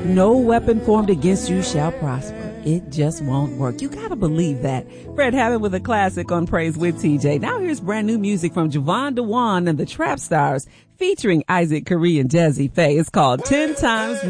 No weapon formed against you shall prosper. It just won't work. You gotta believe that. Fred Hammond with a classic on Praise with TJ. Now here's brand new music from Javon DeWan and the Trap Stars featuring Isaac Curry and Jazzy Faye. It's called 10 Times